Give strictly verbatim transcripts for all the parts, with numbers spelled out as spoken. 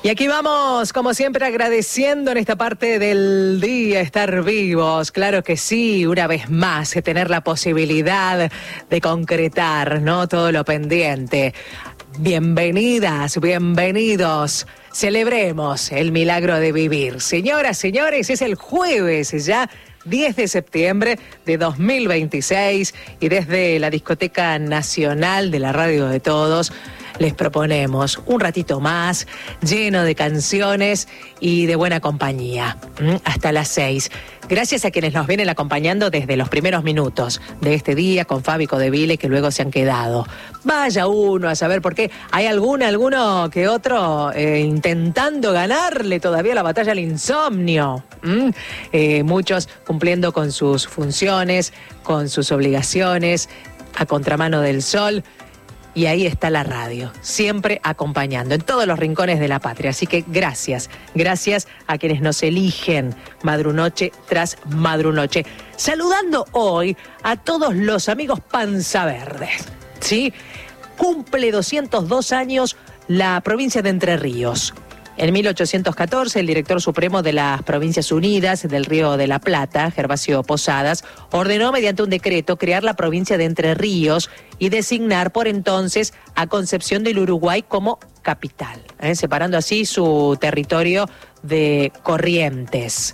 Y aquí vamos, como siempre, agradeciendo en esta parte del día estar vivos. Claro que sí, una vez más, tener la posibilidad de concretar, ¿no?, todo lo pendiente. Bienvenidas, bienvenidos. Celebremos el milagro de vivir. Señoras, señores, es el jueves ya, diez de septiembre de dos mil veintiséis, y desde la Discoteca Nacional de la Radio de Todos les proponemos un ratito más lleno de canciones y de buena compañía, hasta las seis. Gracias a quienes nos vienen acompañando desde los primeros minutos de este día con Fabi Codeville, que luego se han quedado. Vaya uno a saber por qué. Hay alguno, alguno que otro eh, intentando ganarle todavía la batalla al insomnio. ¿Mm? Eh, muchos cumpliendo con sus funciones, con sus obligaciones, a contramano del sol. Y ahí está la radio, siempre acompañando en todos los rincones de la patria. Así que gracias, gracias a quienes nos eligen madrunoche tras madrunoche. Saludando hoy a todos los amigos Panza Verdes, ¿sí? Cumple doscientos dos años la provincia de Entre Ríos. En mil ochocientos catorce, el director supremo de las Provincias Unidas del Río de la Plata, Gervasio Posadas, ordenó mediante un decreto crear la provincia de Entre Ríos y designar por entonces a Concepción del Uruguay como capital, ¿eh? separando así su territorio de Corrientes.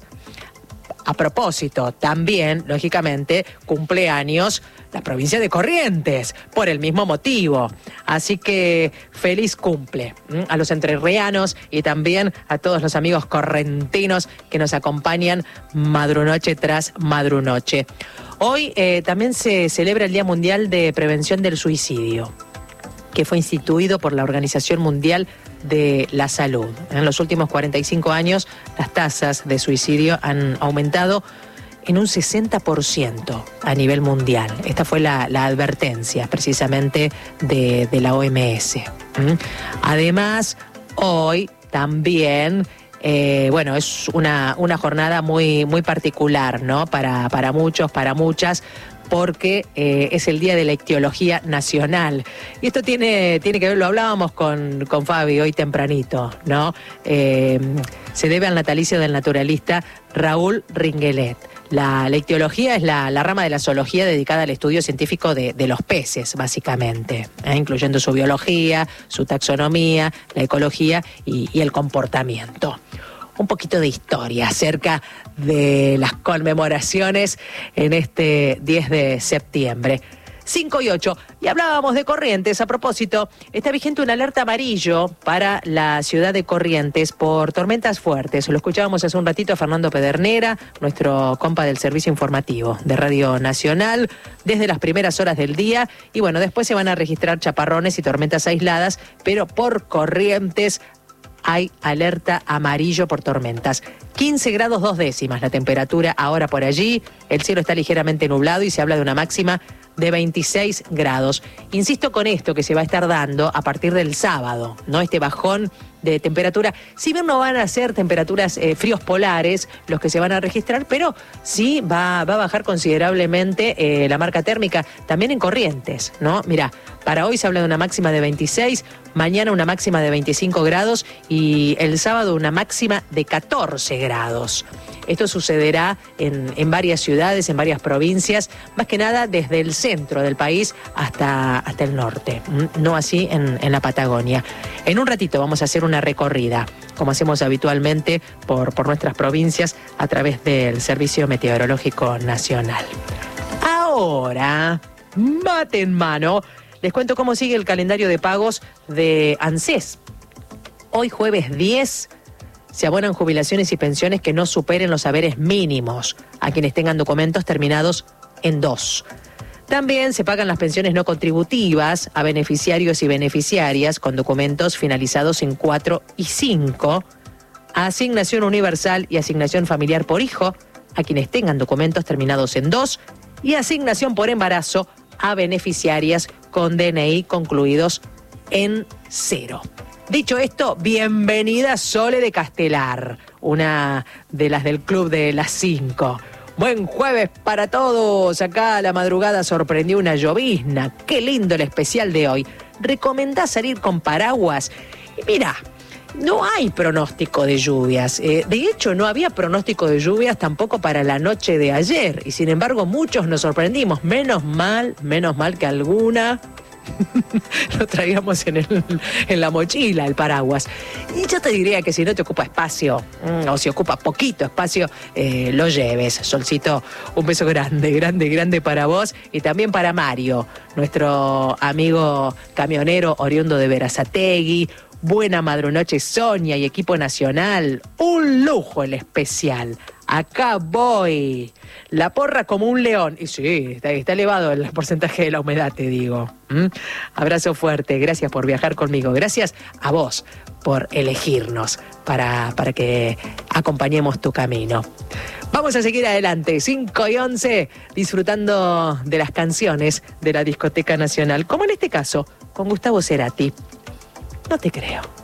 A propósito, también, lógicamente, cumpleaños la provincia de Corrientes, por el mismo motivo. Así que feliz cumple ¿m? a los entrerrianos y también a todos los amigos correntinos que nos acompañan madrunoche tras madrunoche. Hoy eh, también se celebra el Día Mundial de Prevención del Suicidio, que fue instituido por la Organización Mundial de la Salud. En los últimos cuarenta y cinco años, las tasas de suicidio han aumentado en un sesenta por ciento a nivel mundial. Esta fue la, la advertencia precisamente de, de la O M S. ¿Mm? Además, hoy también, eh, bueno, es una, una jornada muy, muy particular, ¿no? Para, para muchos, para muchas, porque eh, es el Día de la Ictiología Nacional. Y esto tiene, tiene que ver, lo hablábamos con, con Fabi hoy tempranito, ¿no? Eh, se debe al natalicio del naturalista Raúl Ringelet. La, la ictiología es la, la rama de la zoología dedicada al estudio científico de, de los peces, básicamente, ¿eh? incluyendo su biología, su taxonomía, la ecología y, y el comportamiento. Un poquito de historia acerca de las conmemoraciones en este diez de septiembre. cinco y ocho. Y hablábamos de Corrientes. A propósito, está vigente una alerta amarillo para la ciudad de Corrientes por tormentas fuertes. Lo escuchábamos hace un ratito a Fernando Pedernera, nuestro compa del servicio informativo de Radio Nacional, desde las primeras horas del día. Y bueno, después se van a registrar chaparrones y tormentas aisladas, pero por Corrientes hay alerta amarillo por tormentas. quince grados dos décimas la temperatura ahora por allí. El cielo está ligeramente nublado y se habla de una máxima de veintiséis grados. Insisto con esto que se va a estar dando a partir del sábado, ¿no? Este bajón de temperatura. Si bien no van a ser temperaturas eh, fríos polares los que se van a registrar, pero sí va, va a bajar considerablemente eh, la marca térmica también en Corrientes, ¿no? Mirá, para hoy se habla de una máxima de veintiséis, mañana una máxima de veinticinco grados y el sábado una máxima de catorce grados. Esto sucederá en, en varias ciudades, en varias provincias, más que nada desde el centro del país hasta, hasta el norte, no así en, en la Patagonia. En un ratito vamos a hacer una recorrida, como hacemos habitualmente, por, por nuestras provincias a través del Servicio Meteorológico Nacional. Ahora, mate en mano, les cuento cómo sigue el calendario de pagos de ANSES. Hoy jueves diez se abonan jubilaciones y pensiones que no superen los haberes mínimos a quienes tengan documentos terminados en dos. También se pagan las pensiones no contributivas a beneficiarios y beneficiarias con documentos finalizados en cuatro y cinco, asignación universal y asignación familiar por hijo a quienes tengan documentos terminados en dos y asignación por embarazo a beneficiarias con D N I concluidos en cero. Dicho esto, bienvenida Sole de Castelar, una de las del club de las cinco. Buen jueves para todos. Acá la madrugada sorprendió una llovizna. Qué lindo el especial de hoy. ¿Recomendás salir con paraguas? Y mirá, no hay pronóstico de lluvias. Eh, de hecho, no había pronóstico de lluvias tampoco para la noche de ayer. Y sin embargo, muchos nos sorprendimos. Menos mal, menos mal que alguna lo traíamos en, el, en la mochila, el paraguas. Y yo te diría que si no te ocupa espacio, o si ocupa poquito espacio, eh, lo lleves. Solcito, un beso grande, grande, grande para vos y también para Mario, nuestro amigo camionero oriundo de Berazategui. Buena madrunoche, Sonia y equipo nacional. Un lujo el especial. Acá voy. La porra como un león. Y sí, está, está elevado el porcentaje de la humedad, te digo. ¿Mm? Abrazo fuerte. Gracias por viajar conmigo. Gracias a vos por elegirnos para, para que acompañemos tu camino. Vamos a seguir adelante. cinco y once, disfrutando de las canciones de la Discoteca Nacional. Como en este caso, con Gustavo Cerati. No te creo.